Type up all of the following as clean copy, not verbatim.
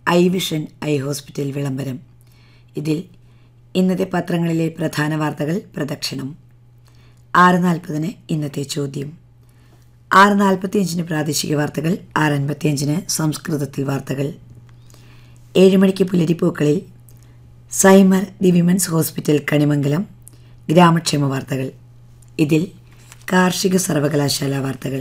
I vision eye hospital വിളംബരം. ഇതിൽ ഇന്നത്തെ പത്രങ്ങളിലെ പ്രധാന വാർത്തകൾ പ്രദക്ഷിണം. 6:40 ഇന്നത്തെ ചോദ്യം, 6:45 പ്രാദേശിക വാർത്തകൾ, 6:55 സംസ്കൃതത്തിൽ വാർത്തകൾ. 7 മണിക്ക് പുലരിപ്പൂക്കളിൽ സൈമർ ദി വിമൻസ് ഹോസ്പിറ്റൽ കണിമംഗലം ഗ്രാമക്ഷേമ വാർത്തകൾ. ഇതിൽ കാർഷിക സർവകലാശാല വാർത്തകൾ.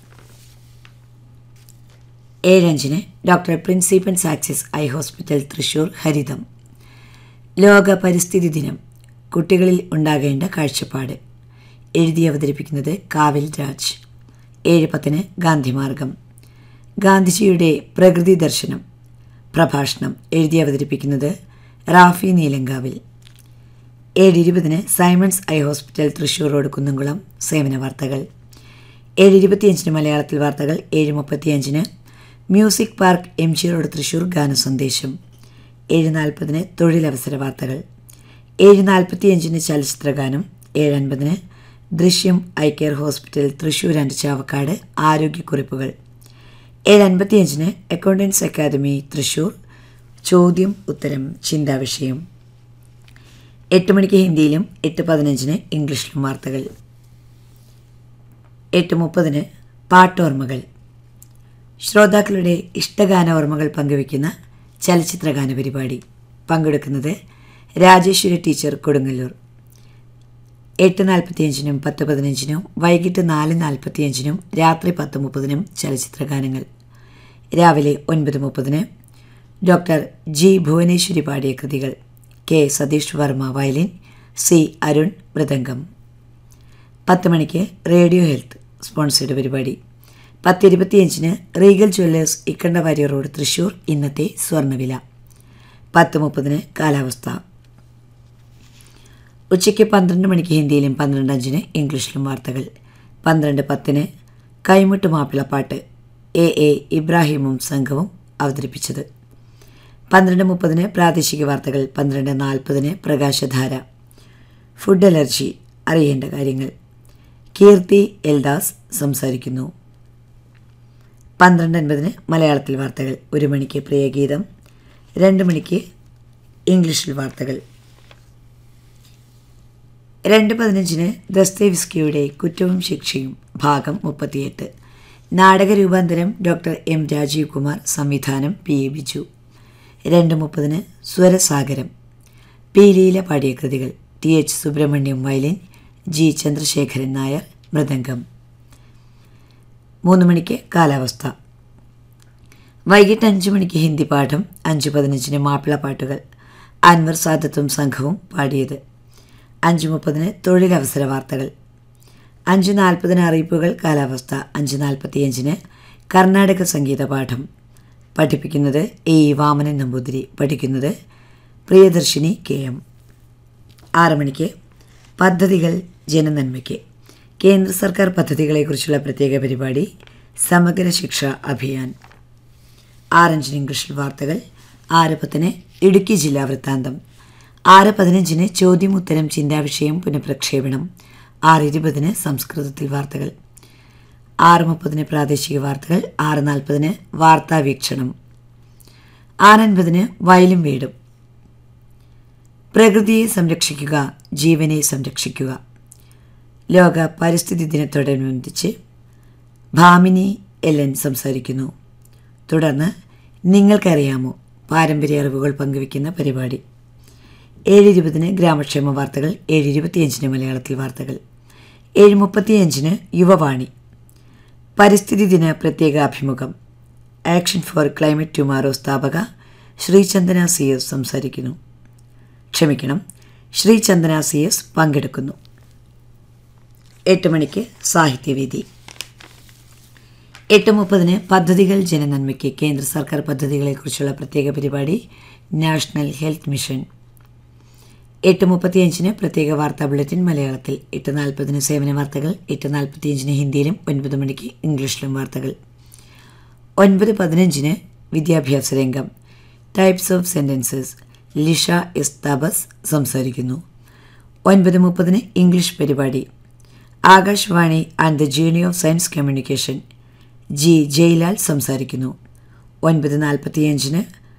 7:05 doctor പ്രിൻസിപ്പൻസ് axis eye hospital Thrissur ഹരിതം. ലോക പരിസ്ഥിതി ദിനം, കുട്ടികളിൽ ഉണ്ടാകേണ്ട കാഴ്ചപ്പാട്. എഴുതി അവതരിപ്പിക്കുന്നത് കാവിൽ രാജ്. 7:10 ഗാന്ധിമാർഗം, ഗാന്ധിജിയുടെ പ്രകൃതി ദർശനം പ്രഭാഷണം. എഴുതി അവതരിപ്പിക്കുന്നത് Rafi Neelankavil. 7:20 Symons eye hospital Thrissur road Kunnamkulam സേവന വാർത്തകൾ. 7:25 മലയാളത്തിൽ വാർത്തകൾ. 7:35 music park MG road Thrissur ഗാനസന്ദേശം. 7:40 തൊഴിലവസര വാർത്തകൾ. 7:45 ചലച്ചിത്രഗാനം. 7:50 ദൃശ്യം eye care hospital Thrissur and Chavakkad ആരോഗ്യക്കുറിപ്പുകൾ. 7:55 accountants academy Thrissur ചോദ്യം ഉത്തരം ചിന്താവിഷയം. 8 മണിക്ക് ഹിന്ദിയിലും 8:15 ഇംഗ്ലീഷിലും വാർത്തകൾ. 8:30 പാട്ടോർമ്മകൾ, ശ്രോതാക്കളുടെ ഇഷ്ടഗാന ഓർമ്മകൾ പങ്കുവയ്ക്കുന്ന ചലച്ചിത്രഗാന പരിപാടി. പങ്കെടുക്കുന്നത് രാജേശ്വരി ടീച്ചർ കൊടുങ്ങല്ലൂർ. 8:45 10:15 വൈകിട്ട് 4:45 രാത്രി 10:30 ചലച്ചിത്രഗാനങ്ങൾ. രാവിലെ 9:30 ഡോക്ടർ ജി ഭുവനേശ്വരി പാടിയ കൃതികൾ. K Satheesh Varma violin, C Arun mridangam. 10 മണിക്ക് റേഡിയോ ഹെൽത്ത് സ്പോൺസേഡ് പരിപാടി. 10:25 Regal Jewellers Ikkandavari road Thrissur ഇന്നത്തെ സ്വർണ്ണവില. 10:30 കാലാവസ്ഥ. ഉച്ചയ്ക്ക് 12 മണിക്ക് ഹിന്ദിയിലും 12:05 ഇംഗ്ലീഷിലും വാർത്തകൾ. 12:10 കൈമുട്ട് മാപ്പിളപ്പാട്ട് എ ഇബ്രാഹിമും സംഘവും അവതരിപ്പിച്ചത്. 12:30 പ്രാദേശിക വാർത്തകൾ. 12:40 പ്രകാശധാര. ഫുഡ് അലർജി അറിയേണ്ട കാര്യങ്ങൾ. കീർത്തി എൽദാസ് സംസാരിക്കുന്നു. 12:50 മലയാളത്തിൽ വാർത്തകൾ. 1 മണിക്ക് പ്രിയഗീതം. 2 മണിക്ക് ഇംഗ്ലീഷിൽ വാർത്തകൾ. 2:15 ദസ്തേവ്സ്കിയുടെ കുറ്റവും ശിക്ഷയും ഭാഗം 38. നാടകരൂപാന്തരം ഡോക്ടർ M രാജീവ് കുമാർ, സംവിധാനം PA ബിജു. 2:30 സ്വരസാഗരം, പി ലീല പാടിയ കൃതികൾ. TH Subrahmanyam violin, G Chandrasekharan Nair mridangam. 3 മണിക്ക് കാലാവസ്ഥ. വൈകിട്ട് 5 മണിക്ക് ഹിന്ദി പാഠം. 5:15 മാപ്പിളപ്പാട്ടുകൾ അൻവർ സാദത്തും സംഘവും പാടിയത്. 5:30 തൊഴിലവസര വാർത്തകൾ. 5:40 അറിയിപ്പുകൾ കാലാവസ്ഥ. 5:45 കർണാടക സംഗീത പാഠം. പഠിപ്പിക്കുന്നത് A വാമനൻ നമ്പൂതിരി. പഠിക്കുന്നത് പ്രിയദർശിനി KM. 6 മണിക്ക് പദ്ധതികൾ ജനനന്മയ്ക്ക്, കേന്ദ്ര സർക്കാർ പദ്ധതികളെക്കുറിച്ചുള്ള പ്രത്യേക പരിപാടി സമഗ്ര ശിക്ഷ അഭിയാൻ. 6:05 ഇംഗ്ലീഷിൽ വാർത്തകൾ. 6:10 ഇടുക്കി ജില്ലാ വൃത്താന്തം. 6:15 ചോദ്യം ഉത്തരം ചിന്താവിഷയം പുനഃപ്രക്ഷേപണം. 6:20 സംസ്കൃതത്തിൽ വാർത്തകൾ. 6:30 പ്രാദേശിക വാർത്തകൾ. 6:40 വാർത്താ വീക്ഷണം. 6:50 വയലും വീടും. പ്രകൃതിയെ സംരക്ഷിക്കുക, ജീവനെ സംരക്ഷിക്കുക. ലോക പരിസ്ഥിതി ദിനത്തോടനുബന്ധിച്ച് ഭാമിനി LN സംസാരിക്കുന്നു. തുടർന്ന് നിങ്ങൾക്കറിയാമോ പാരമ്പര്യ അറിവുകൾ പങ്കുവയ്ക്കുന്ന പരിപാടി. 7:20 ഗ്രാമക്ഷേമ വാർത്തകൾ. 7:25 മലയാളത്തിൽ വാർത്തകൾ. 7:35 യുവവാണി, പരിസ്ഥിതി ദിന പ്രത്യേക അഭിമുഖം. ആക്ഷൻ ഫോർ ക്ലൈമറ്റ് ടുമാറോ സ്ഥാപക ശ്രീചന്ദന CS സംസാരിക്കുന്നു. ശ്രീചന്ദന CS പങ്കെടുക്കുന്നു. 8 മണിക്ക് സാഹിത്യവേദി. 8:30 പദ്ധതികൾ ജനനന്മയ്ക്ക്, കേന്ദ്ര സർക്കാർ പദ്ധതികളെക്കുറിച്ചുള്ള പ്രത്യേക പരിപാടി നാഷണൽ ഹെൽത്ത് മിഷൻ. 8:35 പ്രത്യേക വാർത്താ ബുള്ളറ്റിൻ മലയാളത്തിൽ. 8:40 സേവന വാർത്തകൾ. 8:45 ഹിന്ദിയിലും 9 മണിക്ക് ഇംഗ്ലീഷിലും വാർത്തകൾ. 9:15 വിദ്യാഭ്യാസ രംഗം. Types of sentences. Lisha S താബസ് സംസാരിക്കുന്നു. 9:30 ഇംഗ്ലീഷ് പരിപാടി. Akashvani and the journey of science communication. G Jayalal സംസാരിക്കുന്നു. 9:45